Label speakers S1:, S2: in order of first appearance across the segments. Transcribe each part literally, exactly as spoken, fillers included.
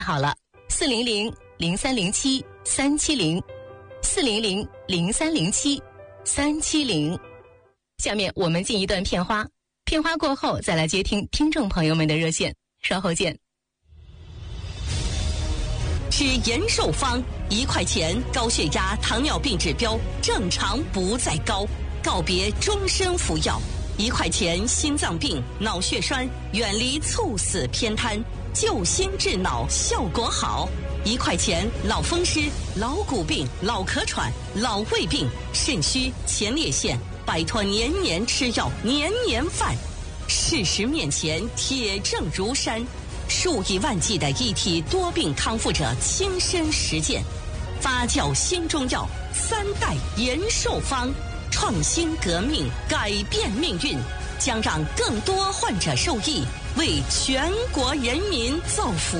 S1: 好了，四零零零三零七三七零，四零零零三零七三七零。下面我们进一段片花，片花过后再来接听听众朋友们的热线，稍后见。
S2: 是延寿方，一块钱高血压、糖尿病指标正常不再高，告别终身服药。一块钱心脏病、脑血栓，远离猝死偏瘫，救心治脑效果好。一块钱老风湿、老骨病、老咳喘、老胃病、肾虚、前列腺，摆脱年年吃药、年年犯。事实面前，铁证如山。数以万计的一体多病康复者亲身实践，发酵新中药三代延寿方，创新革命，改变命运，将让更多患者受益，为全国人民造福。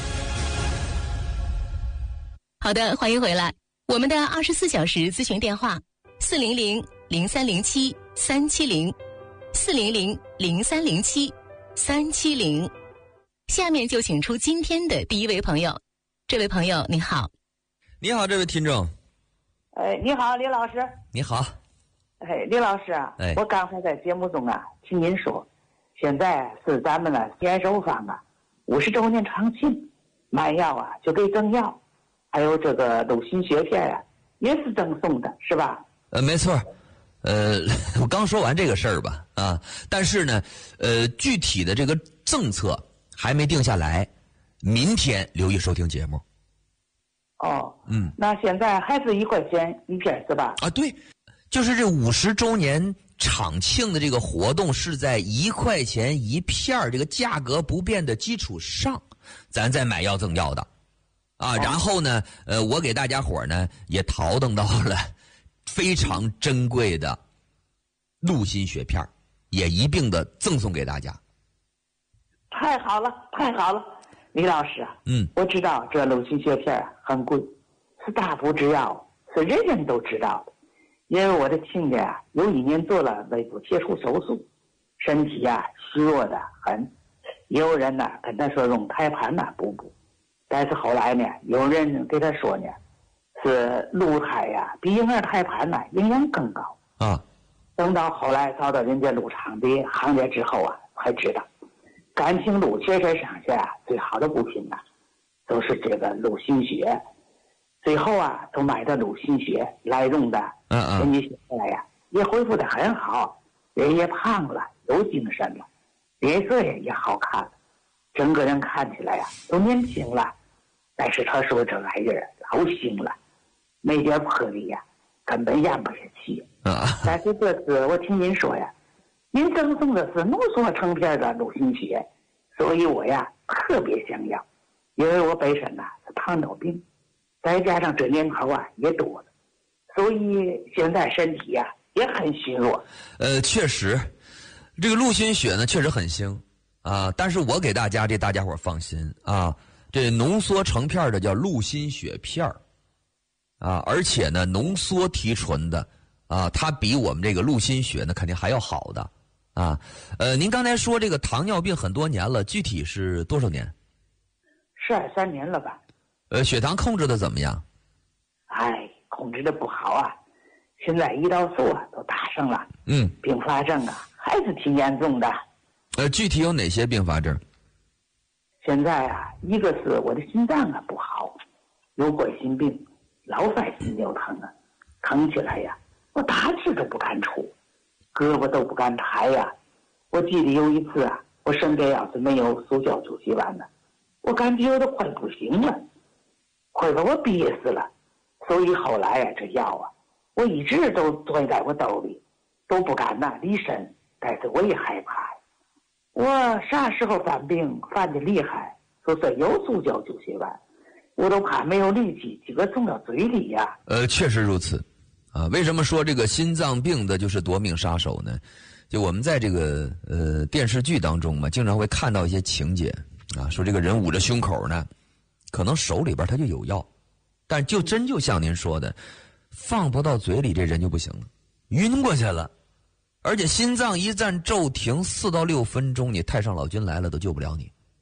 S1: 好的，欢迎回来。我们的二十四小时咨询电话：四零零零三零七三七零，四零零零三零七三七零。下面就请出今天的第一位朋友。这位朋友你好。
S3: 你好，这位听众。
S4: 哎，你好，李老师。
S3: 你好。
S4: 哎，李老师啊，
S3: 哎，
S4: 我刚才在节目中啊听您说，现在是咱们的延寿方啊五十周年长庆，买药啊就给赠药，还有这个鲁心血片啊也是赠送的，是吧？
S3: 呃，没错。呃，我刚说完这个事儿吧，啊，但是呢，呃，具体的这个政策还没定下来，明天留意收听节目。
S4: 哦，
S3: 嗯，
S4: 那现在还是一块钱一片是吧？
S3: 啊，对，就是这五十周年长庆的这个活动是在一块钱一片这个价格不变的基础上，咱再买药赠药的，啊，然后呢，呃，我给大家伙呢也淘登到了非常珍贵的鹿心血片，也一并的赠送给大家。
S4: 太好了，太好了，李老师啊，
S3: 嗯，
S4: 我知道这鲁心血片很贵，是大补之药，是人人都知道的。因为我的亲家啊，有一年做了胃部切除手术，身体啊虚弱的很，也有人呢跟他说用胎盘呢补补，但是后来呢，有人给他说呢，是鹿胎呀、啊、比婴儿胎盘呢营养更高
S3: 啊。
S4: 等到后来找到人家鹿场的行家之后啊，才知道。感情鹿全身上下最好的补品呢，都是这个鹿心血。最后啊，都买的鹿心血来用的，
S3: 嗯嗯，
S4: 人家现在呀也恢复得很好，人也胖了，有精神了，脸色也也好看了，整个人看起来呀都年轻了。但是他说这玩意儿老腥了，没点魄力呀，根本咽不下去。
S3: 啊，
S4: 但是这次我听您说呀，您赠送的是浓缩成片的鹿心血，所以我呀特别想要，因为我本身呐是糖尿病，再加上这年头啊也多了，所以现在身体呀也很虚弱。
S3: 呃，确实，这个鹿心血呢确实很腥啊，但是我给大家这大家伙放心啊，这浓缩成片的叫鹿心血片啊，而且呢浓缩提纯的啊，它比我们这个鹿心血呢肯定还要好的啊。呃，您刚才说这个糖尿病很多年了，具体是多少年？
S4: 十二三年了吧。
S3: 呃，血糖控制的怎么样？
S4: 哎，控制的不好啊，现在胰岛素啊都打上了，
S3: 嗯，
S4: 并发症啊还是挺严重的。
S3: 呃，具体有哪些并发症？
S4: 现在啊，一个是我的心脏啊不好，有冠心病，老在心就疼啊，疼起来呀，我大气都不敢出，胳膊都不敢抬呀。我记得有一次啊，我身边要是没有速效救心丸呢，我感觉我都快不行了，快把我憋死了。所以后来啊，这药啊，我一直都攥在我兜里，都不敢呐离身。但是我也害怕，我啥时候犯病犯的厉害，就算有速效救心丸，我都怕没有力气几个送到嘴里呀、啊。
S3: 呃，确实如此，啊，为什么说这个心脏病的就是夺命杀手呢？就我们在这个呃电视剧当中嘛，经常会看到一些情节啊，说这个人捂着胸口呢，可能手里边他就有药，但就真就像您说的，放不到嘴里，这人就不行了，晕过去了。而且心脏一旦骤停四到六分钟，你太上老君来了都救不了你，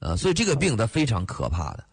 S3: 呃，所以这个病它非常可怕的。